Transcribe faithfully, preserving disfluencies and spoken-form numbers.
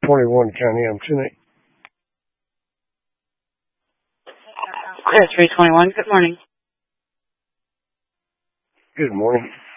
twenty-one County M tonight. Clear three twenty-one. Good morning. Good morning.